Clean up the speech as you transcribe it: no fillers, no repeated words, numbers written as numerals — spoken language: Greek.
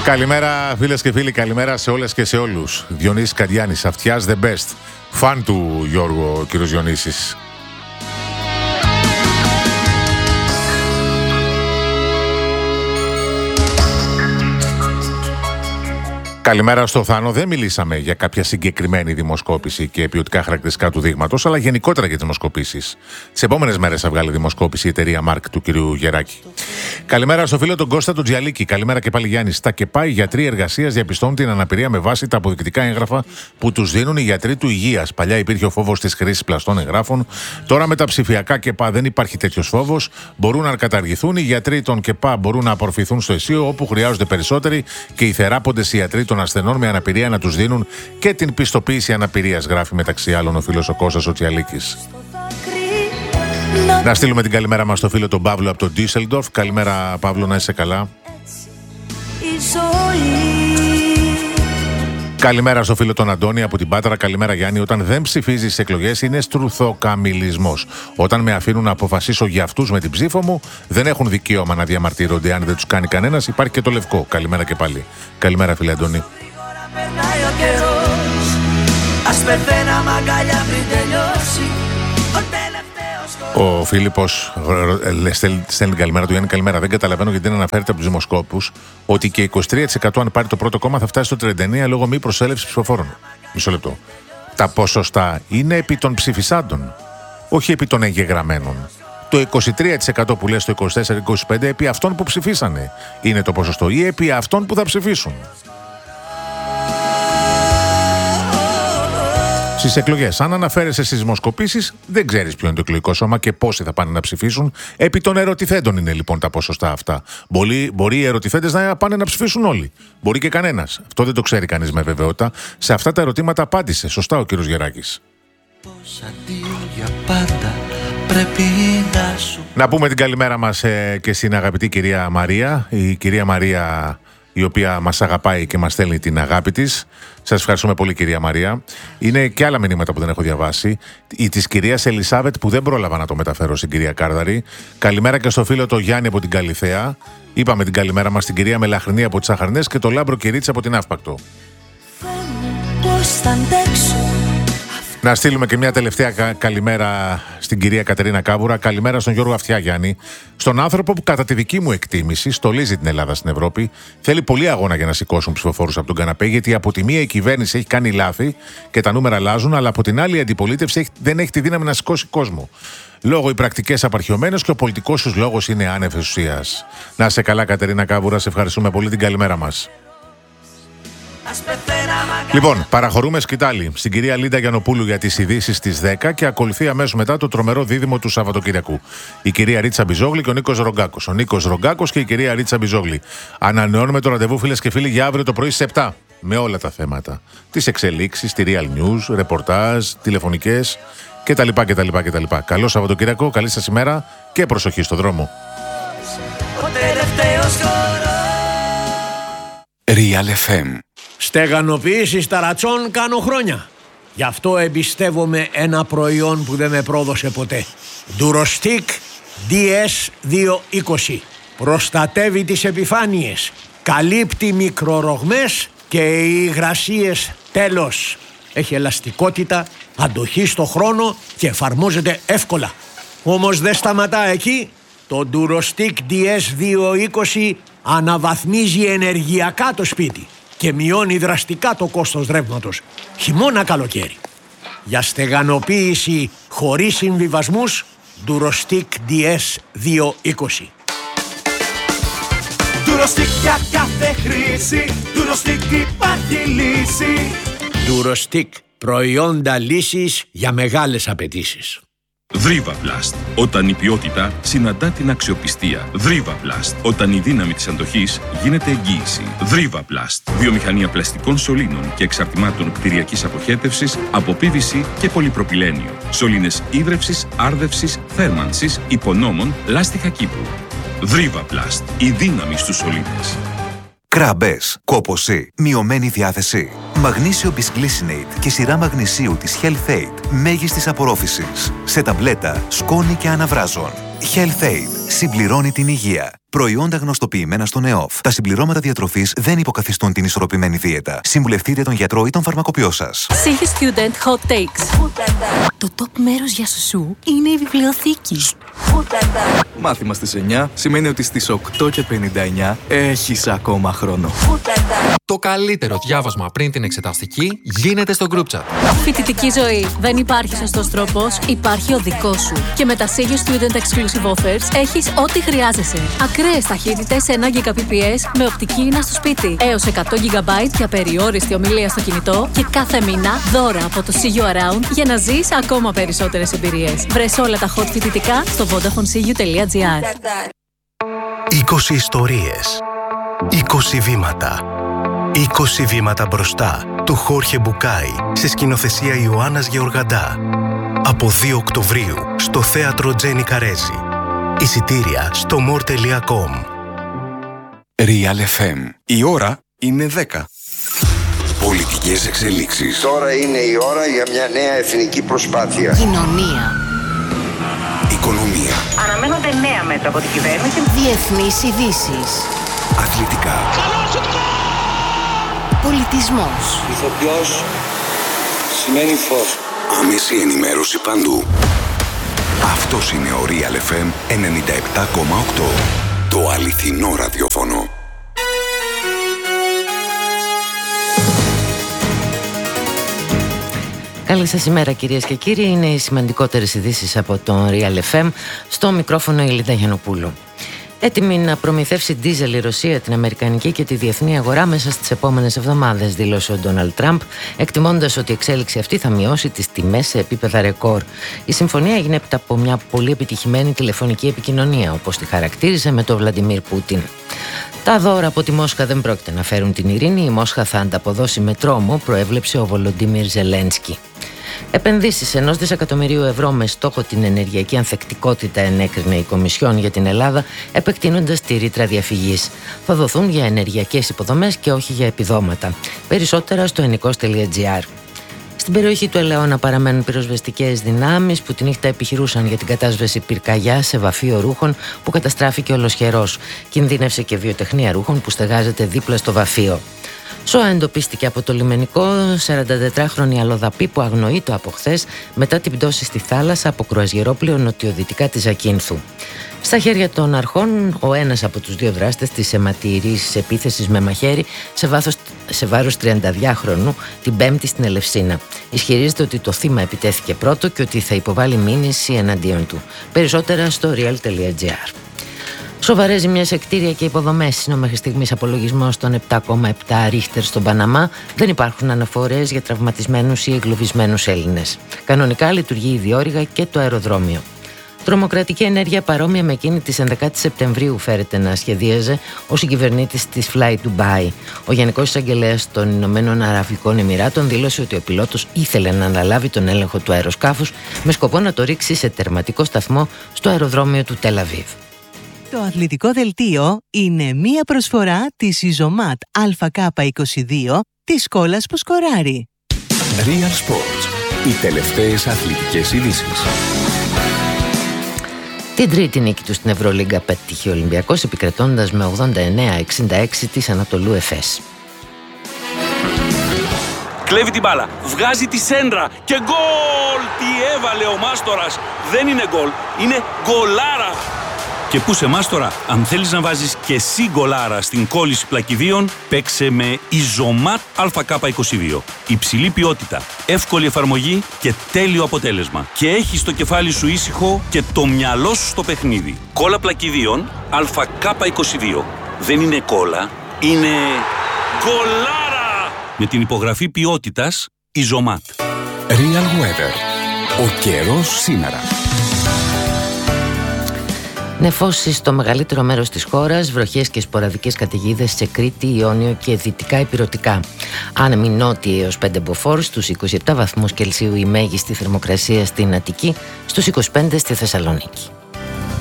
Καλημέρα φίλες και φίλοι, καλημέρα σε όλες και σε όλους. Διονύσης Καντιάνης, αυτιάς the best. Φαν του Γιώργου ο κύριος Διονύσης. Καλημέρα στο Θάνο. Δεν μιλήσαμε για κάποια συγκεκριμένη δημοσκόπηση και ποιοτικά χαρακτηριστικά του δείγματος, αλλά γενικότερα για τις δημοσκοπήσεις. Τις επόμενες μέρες θα βγάλει δημοσκόπηση η εταιρεία Μάρκ του κυρίου Γεράκη. Καλημέρα στο φίλο τον Κώστα του Τζιαλίκη. Καλημέρα και πάλι Γιάννη. Στα ΚΕΠΑ οι γιατροί εργασίας διαπιστώνουν την αναπηρία με βάση τα αποδεικτικά έγγραφα που τους δίνουν οι γιατροί του υγείας. Παλιά υπήρχε ο φόβος της χρήσης πλαστών εγγράφων. Τώρα με τα ψηφιακά ΚΕΠΑ δεν υπάρχει τέτοιος φόβος. Μπορούν να καταργηθούν. Οι γιατροί των ΚΕΠΑ μπορούν να απορροφηθούν στο ΕΣΥΟ όπου χρειάζονται περισσότεροι και οι θεράποντες ιατροί των ασθενών με αναπηρία να τους δίνουν και την πιστοποίηση αναπηρίας, γράφει μεταξύ άλλων ο φίλος ο Κώστας ο Τσιαλίκης. Να στείλουμε την καλημέρα μας στο φίλο τον Παύλο από το Ντίσελντορφ. Καλημέρα Παύλο, να είσαι καλά. Καλημέρα στο φίλο τον Αντώνη από την Πάτρα. Καλημέρα Γιάννη. Όταν δεν ψηφίζεις στις εκλογές είναι στρουθοκαμιλισμός. Όταν με αφήνουν να αποφασίσω για αυτούς με την ψήφο μου, δεν έχουν δικαίωμα να διαμαρτύρονται. Αν δεν τους κάνει κανένας, υπάρχει και το λευκό. Καλημέρα και πάλι. Καλημέρα φίλε Αντώνη. Ο Φίλιππος στέλνει καλημέρα του Γιάννη. Καλημέρα. Δεν καταλαβαίνω γιατί δεν αναφέρεται από τους δημοσκόπους ότι και 23% αν πάρει το πρώτο κόμμα θα φτάσει στο 39% λόγω μη προσέλευσης ψηφοφόρων. Μισό λεπτό. Τα ποσοστά είναι επί των ψηφισάντων, όχι επί των εγγεγραμμένων. Το 23% που λέει στο 24-25% επί αυτών που ψηφίσανε είναι το ποσοστό ή επί αυτών που θα ψηφίσουν. Στις εκλογές, αν αναφέρεσαι στις δημοσκοπήσεις, δεν ξέρεις ποιο είναι το εκλογικό σώμα και πόσοι θα πάνε να ψηφίσουν. Επί των ερωτηθέντων είναι λοιπόν τα ποσοστά αυτά. Μπορεί οι ερωτηθέντες να πάνε να ψηφίσουν όλοι. Μπορεί και κανένας. Αυτό δεν το ξέρει κανείς με βεβαιότητα. Σε αυτά τα ερωτήματα απάντησε σωστά ο κύριος Γεράκης. Να πούμε την καλημέρα μας και στην αγαπητή κυρία Μαρία. Η κυρία Μαρία, η οποία μας αγαπάει και μας στέλνει την αγάπη της. Σας ευχαριστούμε πολύ κυρία Μαρία. Είναι και άλλα μηνύματα που δεν έχω διαβάσει. Η της κυρίας Ελισάβετ που δεν πρόλαβα να το μεταφέρω στην κυρία Κάρδαρη. Καλημέρα και στο φίλο το Γιάννη από την Καλιθέα. Είπαμε την καλημέρα μας στην κυρία Μελαχρινή από τις Αχαρνές και το Λάμπρο Κυρίτσι από την Αύπακτο. Να στείλουμε και μια τελευταία καλημέρα στην κυρία Κατερίνα Κάβουρα. Καλημέρα στον Γιώργο Αυτιά Γιάννη. Στον άνθρωπο που κατά τη δική μου εκτίμηση στολίζει την Ελλάδα στην Ευρώπη. Θέλει πολύ αγώνα για να σηκώσουν ψηφοφόρους από τον καναπέ, γιατί από τη μία η κυβέρνηση έχει κάνει λάθη και τα νούμερα αλλάζουν, αλλά από την άλλη η αντιπολίτευση δεν έχει τη δύναμη να σηκώσει κόσμο. Λόγω οι πρακτικές απαρχιωμένες και ο πολιτικός τους λόγος είναι άνευ ουσίας. Να είσαι καλά Κατερίνα Κάβουρα, σε ευχαριστούμε πολύ, την καλημέρα μας. Λοιπόν, παραχωρούμε σκητάλη στην κυρία Λίντα Γιαννοπούλου για τις ειδήσεις στις 10 και ακολουθεί αμέσως μετά το τρομερό δίδυμο του Σαββατοκυριακού. Η κυρία Ρίτσα Μπιζόγλη και ο Νίκος Ρογκάκος. Ο Νίκος Ρογκάκος και η κυρία Ρίτσα Μπιζόγλη. Ανανεώνουμε το ραντεβού, φίλες και φίλοι, για αύριο το πρωί στις 7 με όλα τα θέματα. Τις εξελίξεις, τη Real News, ρεπορτάζ, τηλεφωνικές κτλ. Καλό Σαββατοκυριακό, καλή σας ημέρα και προσοχή στο δρόμο. Real FM. Στεγανοποίηση ταρατσών κάνω χρόνια. Γι' αυτό εμπιστεύομαι ένα προϊόν που δεν με πρόδωσε ποτέ. Durostic DS220. Προστατεύει τις επιφάνειες. Καλύπτει μικρορογμές και υγρασίες τέλος. Έχει ελαστικότητα, αντοχή στο χρόνο και εφαρμόζεται εύκολα. Όμως δεν σταματά εκεί. Το Durostic DS220 αναβαθμίζει ενεργειακά το σπίτι και μειώνει δραστικά το κόστος ρεύματος, χειμώνα καλοκαίρι. Για στεγανοποίηση χωρίς συμβιβασμούς, Durostic DS220. Durostic για κάθε χρήση, Durostic υπάρχει λύση. Durostic, προϊόντα λύσης για μεγάλες απαιτήσεις. Δρίβαπλαστ. Όταν η ποιότητα συναντά την αξιοπιστία. Δρίβαπλαστ. Όταν η δύναμη της αντοχής γίνεται εγγύηση. Δρίβαπλαστ. Βιομηχανία πλαστικών σωλήνων και εξαρτημάτων κτηριακής αποχέτευσης από PVC και πολυπροπυλένιο. Σωλήνες ίδρευσης, άρδευσης, θέρμανσης, υπονόμων, λάστιχα κήπου. Δρίβαπλαστ. Η δύναμη στους σωλήνες. Κράμπες, κόπωση, μειωμένη διάθεση. Μαγνήσιο Bisglycinate και σειρά μαγνησίου της Health Aid μέγιστης απορρόφησης. Σε ταμπλέτα, σκόνη και αναβράζων. Health Aid. συμπληρώνει την υγεία. Προϊόντα γνωστοποιημένα στον ΕΟΦ. Τα συμπληρώματα διατροφής δεν υποκαθιστούν την ισορροπημένη δίαιτα. Συμβουλευτείτε τον γιατρό ή τον φαρμακοποιό σας. Siggy Student Hot Takes. Το top μέρος για σουσού είναι η βιβλιοθήκη. Μάθημα στις 9 σημαίνει ότι στις 8:59 έχεις ακόμα χρόνο. Το καλύτερο διάβασμα πριν την εξεταστική γίνεται στο group chat. Φοιτητική ζωή. Δεν υπάρχει σωστός τρόπος, υπάρχει ο δικός σου. Και με τα Siggy Student Exclusive Offers έχεις ό,τι χρειάζεσαι. Ακραίες ταχύτητες 1 Gbps με οπτική ίνα στο σπίτι. Έως 100 GB για περιόριστη ομιλία στο κινητό. Και κάθε μήνα δώρα από το See You Around για να ζεις ακόμα περισσότερες εμπειρίες. Βρες όλα τα hot φοιτητικά στο VodafoneSeeYou.gr. 20 ιστορίες. 20 βήματα. 20 βήματα μπροστά του Χόρχε Μπουκάη σε σκηνοθεσία Ιωάννας Γεωργαντά. Από 2 Οκτωβρίου στο θέατρο Τζένι Καρέζη. Εισιτήρια στο more.com. Real FM. Η ώρα είναι 10. Πολιτικές εξελίξεις. Τώρα είναι η ώρα για μια νέα εθνική προσπάθεια. Κοινωνία. Οικονομία. Αναμένονται νέα μέτρα από την κυβέρνηση. Διεθνείς ειδήσεις. Αθλητικά. Πολιτισμός. Ηθοποιός σημαίνει φως. Άμεση ενημέρωση παντού. Αυτός είναι ο Real FM 97,8. Το αληθινό ραδιόφωνο. Καλή σας ημέρα κυρίες και κύριοι, είναι οι σημαντικότερες ειδήσεις από τον Real FM, στο μικρόφωνο η Λίντα Γιαννοπούλου. Έτοιμη να προμηθεύσει ντίζελ η Ρωσία την αμερικανική και τη διεθνή αγορά μέσα στις επόμενες εβδομάδες, δήλωσε ο Ντόναλντ Τραμπ, εκτιμώντας ότι η εξέλιξη αυτή θα μειώσει τις τιμές σε επίπεδα ρεκόρ. Η συμφωνία έγινε έπειτα από μια πολύ επιτυχημένη τηλεφωνική επικοινωνία, όπως τη χαρακτήριζε, με τον Βλαντιμίρ Πούτιν. Τα δώρα από τη Μόσχα δεν πρόκειται να φέρουν την ειρήνη. Η Μόσχα θα ανταποδώσει με τρόμο, προέβλεψε ο Βολοντίμιρ Ζελένσκι. Επενδύσεις 1 δισεκατομμυρίου ευρώ με στόχο την ενεργειακή ανθεκτικότητα ενέκρινε η Κομισιόν για την Ελλάδα, επεκτείνοντας τη ρήτρα διαφυγής. Θα δοθούν για ενεργειακές υποδομές και όχι για επιδόματα. Περισσότερα στο ενικός.gr. Στην περιοχή του Ελαιώνα παραμένουν πυροσβεστικές δυνάμεις που τη νύχτα επιχειρούσαν για την κατάσβεση πυρκαγιά σε βαφείο ρούχων που καταστράφηκε ολοσχερός. Κινδύνευσε και βιοτεχνία ρούχων που στεγάζεται δίπλα στο βαφείο. Σώα εντοπίστηκε από το λιμενικό 44χρονη αλλοδαπή που αγνοείται από χθες μετά την πτώση στη θάλασσα από κρουαζιερόπλαιο νοτιοδυτικά της Ζακίνθου. Στα χέρια των αρχών, ο ένας από τους δύο δράστες της αιματηρής επίθεσης με μαχαίρι σε βάρος 32χρονου την Πέμπτη στην Ελευσίνα. Ισχυρίζεται ότι το θύμα επιτέθηκε πρώτο και ότι θα υποβάλει μήνυση εναντίον του. Περισσότερα στο real.gr. Σοβαρές ζημιές σε κτίρια και υποδομές είναι ο μέχρι στιγμής απολογισμός των 7,7 ρίχτερ στον Παναμά. Δεν υπάρχουν αναφορές για τραυματισμένους ή εγκλωβισμένους Έλληνες. Κανονικά λειτουργεί η διόρυγα και το αεροδρόμιο. Τρομοκρατική ενέργεια παρόμοια με εκείνη της 11 Σεπτεμβρίου φέρεται να σχεδίαζε ο συγκυβερνήτης της Fly Dubai. Ο Γενικός Εισαγγελέας των Ηνωμένων Αραβικών Εμιράτων δήλωσε ότι ο πιλότος ήθελε να αναλάβει τον έλεγχο του αεροσκάφους με σκοπό να το ρίξει σε τερματικό σταθμό στο αεροδρόμιο του Τελ Αβίβ. Το αθλητικό δελτίο είναι μία προσφορά της Ιζωμάτ ΑΚ22 της σκόλας που σκοράρει. Real Sports. Οι τελευταίες αθλητικές ειδήσεις. Την τρίτη νίκη του στην Ευρωλίγκα πέτυχε ο Ολυμπιακός, επικρατώντας με 89-66 της Ανατολού Εφές. Κλέβει την μπάλα, βγάζει τη σέντρα και γκολ! Τι έβαλε ο Μάστορας! Δεν είναι γκολ, είναι γκολάρα! Και πού σε Μάστορα, αν θέλεις να βάζεις και εσύ γκολάρα στην κόλληση πλακιδίων, παίξε με Ιζωμάτ ΑΚ22. Υψηλή ποιότητα, εύκολη εφαρμογή και τέλειο αποτέλεσμα. Και έχεις το κεφάλι σου ήσυχο και το μυαλό σου στο παιχνίδι. Κόλλα πλακιδίων ΑΚ22. Δεν είναι κόλλα, είναι γκολάρα! Με την υπογραφή ποιότητας Ιζωμάτ. Real Weather. Ο καιρός σήμερα. Νεφώσεις στο μεγαλύτερο μέρος της χώρας, βροχές και σποραδικές καταιγίδες σε Κρήτη, Ιόνιο και δυτικά ηπειρωτικά. Άνεμοι νότιοι έως 5 μποφόρ, στους 27 βαθμούς Κελσίου η μέγιστη θερμοκρασία στην Αττική, στους 25 στη Θεσσαλονίκη.